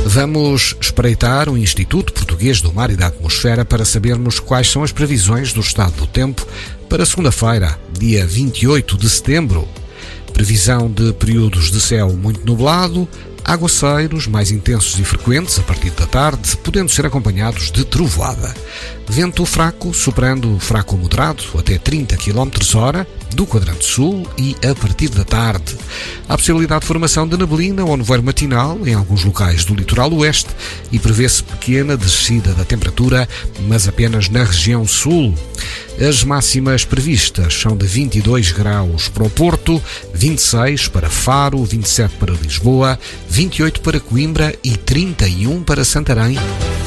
Vamos espreitar o Instituto Português do Mar e da Atmosfera para sabermos quais são as previsões do estado do tempo para segunda-feira, dia 28 de setembro. Previsão de períodos de céu muito nublado, aguaceiros mais intensos e frequentes a partir da tarde, podendo ser acompanhados de trovoada. Vento fraco, soprando fraco a moderado, até 30 km/h, do quadrante sul e a partir da tarde. Há possibilidade de formação de neblina ou nevoeiro matinal em alguns locais do litoral oeste e prevê-se pequena descida da temperatura, mas apenas na região sul. As máximas previstas são de 22 graus para o Porto, 26 para Faro, 27 para Lisboa, 28 para Coimbra e 31 para Santarém.